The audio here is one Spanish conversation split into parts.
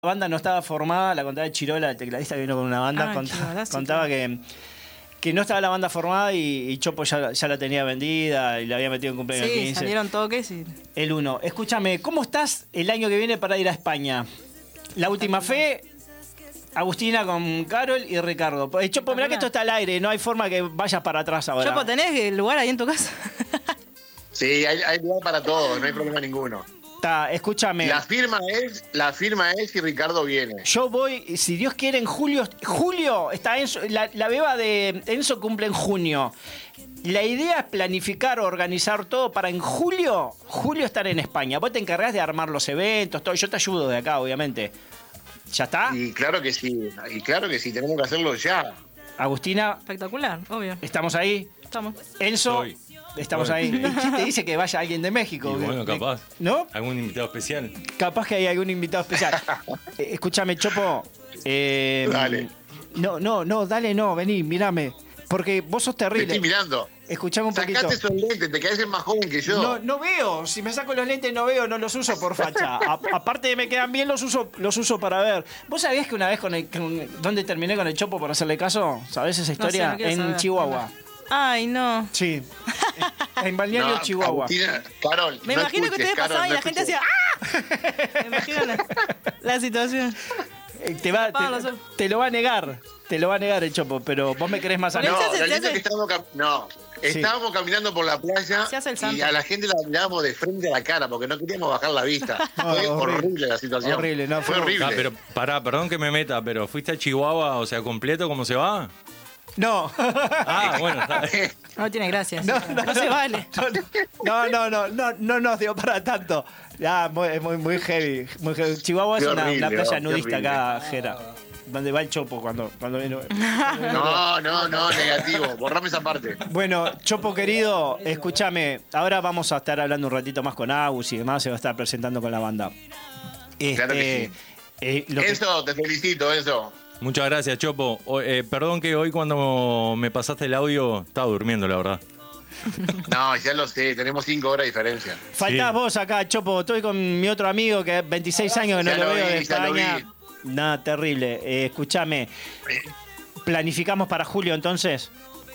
La banda no estaba formada, la contaba Chirola, el tecladista que vino con una banda, contaba que no estaba la banda formada y Chopo ya la tenía vendida y la había metido en cumpleaños 15. Sí, salieron toques y... El 1. Escúchame, ¿cómo estás el año que viene para ir a España? La última fe, Agustina con Carol y Ricardo. Chopo, mirá que esto está al aire, no hay forma que vayas para atrás ahora. Chopo, ¿tenés el lugar ahí en tu casa? Sí, hay lugar para todos, no hay problema ninguno. Escúchame. La firma es si Ricardo viene. Yo voy, si Dios quiere, en julio. Julio está Enzo, la beba de Enzo cumple en junio. La idea es planificar, organizar todo para en julio estar en España. Vos te encargás de armar los eventos, todo. Yo te ayudo de acá, obviamente. ¿Ya está? Y claro que sí, tenemos que hacerlo ya. Agustina. Espectacular, obvio. ¿Estamos ahí? Estamos. Enzo. Estamos ahí. ¿Quién te dice que vaya alguien de México? Y bueno, capaz. ¿No? ¿Algún invitado especial? Capaz que hay algún invitado especial. Escúchame, Chopo. Dale. No, dale, no, vení, mírame. Porque vos sos terrible. Te estoy mirando. Escuchame un poquito. Sacate esos lentes, te caes más joven que yo. No veo. Si me saco los lentes no veo, no los uso por facha. Aparte de me quedan bien, los uso para ver. ¿Vos sabías que una vez ¿dónde terminé con el Chopo por hacerle caso? ¿Sabés esa historia? No sé, no quiero en saber. Chihuahua. Ay, no. Sí. En Balneario Chihuahua. Agustina, Carol, Me no imagino que escuches, ustedes Carol, pasaban y no la gente escuches. hacía ¡ah! Me imagino la situación. Te lo va a negar. Te lo va a negar el Chopo, pero vos me querés más a mí. No, Se la hace- neta que estábamos caminando por la playa Se hace el y santo. a la gente la mirábamos de frente a la cara porque no queríamos bajar la vista. No, Fue horrible. horrible la situación. Horrible, no, fue fue- horrible. Ah, pero pará, perdón que me meta, pero ¿fuiste a Chihuahua, o sea, completo, cómo se va? No. Ah, bueno, está. No tiene gracia. No se vale. No nos dio para tanto. Muy heavy. Muy heavy. Chihuahua es Qué una horrible, playa qué nudista horrible. acá, Jera. Donde va el Chopo cuando viene. No, negativo. Borrame esa parte. Bueno, Chopo querido, escúchame. Ahora vamos a estar hablando un ratito más con Agus y demás. Se va a estar presentando con la banda. Claro que Enzo, te felicito, Enzo. Muchas gracias, Chopo. Perdón que hoy cuando me pasaste el audio estaba durmiendo, la verdad. No, ya lo sé, tenemos 5 horas de diferencia. Faltás Sí. vos acá, Chopo. Estoy con mi otro amigo que 26 años que no Ya lo lo veo de vi, ya lo España. vi. Nada, terrible. Escúchame. ¿Planificamos para julio entonces?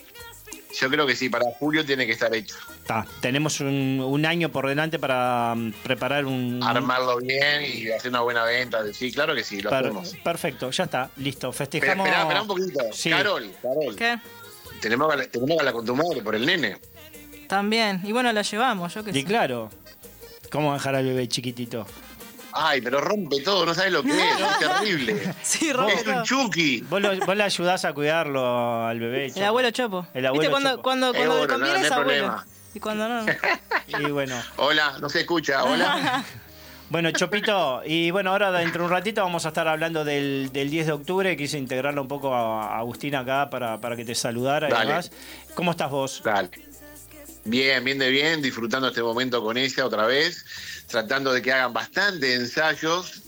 Yo creo que sí, para julio tiene que estar hecho. Tenemos un año por delante para preparar Armarlo bien y hacer una buena venta. Sí, claro que sí, lo hacemos. Perfecto, ya está, listo. Pero Festejamos. esperá un poquito. Sí. Carol, ¿Qué? tenemos que hablar con tu madre por el nene. También. Y bueno, la llevamos, yo qué Y sé. claro. ¿Cómo dejar al bebé chiquitito? Ay, pero rompe todo, no sabes lo que es terrible. Sí, rompe Es un todo. Chucky. Vos le ayudás a cuidarlo al bebé. El Chopo. abuelo Chopo. El abuelo ¿Viste? Chopo. Cuando le Bueno, conviene no hay es abuelo. problema. Y cuando no, no. Y bueno. Hola, no se escucha, hola. Bueno, Chopito, y bueno, ahora dentro de un ratito vamos a estar hablando del 10 de octubre. Quise integrarlo un poco a Agustina acá para que te saludara y Dale. demás. ¿Cómo estás vos? Dale. Bien, disfrutando este momento con ella otra vez, tratando de que hagan bastante ensayos.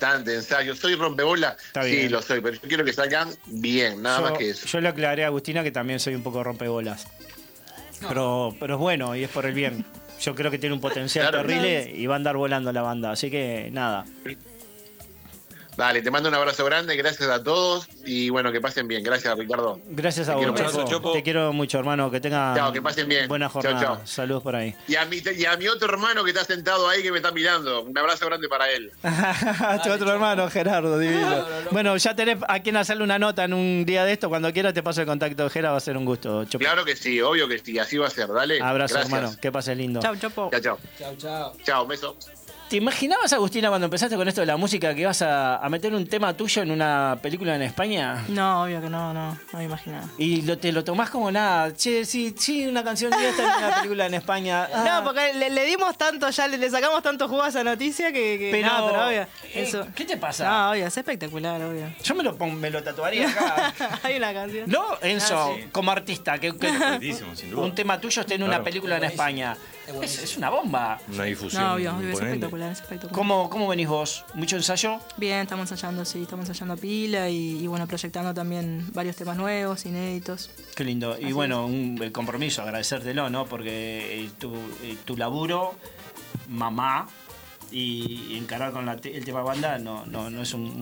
¿Soy rompebola? Está Sí, bien. lo soy, pero yo quiero que salgan bien, nada más que eso. Yo le aclaré a Agustina que también soy un poco rompebolas. Pero es bueno y es por el bien. Yo creo que tiene un potencial Claro. terrible y va a andar volando la banda. Así que nada. Dale, te mando un abrazo grande, gracias a todos y bueno, que pasen bien. Gracias, Ricardo. Gracias a Te vos, quiero Chopo. mucho, Chopo. Te quiero mucho, hermano. Que tengan Chao, que pasen bien. buena Chao, jornada. chao. Saludos por ahí. Y a mi otro hermano que está sentado ahí que me está mirando. Un abrazo grande para él. Tu otro hermano, Gerardo, divino. Bueno, ya tenés a quien hacerle una nota en un día de esto. Cuando quieras te paso el contacto de Gera, va a ser un gusto. Chopo. Claro que sí, obvio que sí, así va a ser. Dale. Abrazo, Gracias. hermano. Que pase lindo. Chau, Chopo. Chao. Chao, beso. ¿Te imaginabas, Agustina, cuando empezaste con esto de la música, que ibas a meter un tema tuyo en una película en España? No, obvio que no me imaginaba. Y te lo tomás como nada. Che, sí, una canción mía está en una película en España. No, porque le dimos tanto, ya le sacamos tanto jugo a esa noticia que no, pero obvio. Eso. ¿Qué te pasa? No, obvio, es espectacular, obvio. Yo me lo tatuaría acá. Hay una canción. No, Enzo, sí. como artista, que Buenísimo, sin duda. un tema tuyo esté en una Claro. película en España. Es una bomba. Una difusión No, obvio, es imponente. espectacular, es espectacular. ¿Cómo venís vos? ¿Mucho ensayo? Bien, estamos ensayando pila y bueno, proyectando también varios temas nuevos, inéditos. Qué lindo. Y Así bueno, el compromiso, agradecértelo, ¿no? Porque tu laburo, mamá, y encarar con el tema banda no es un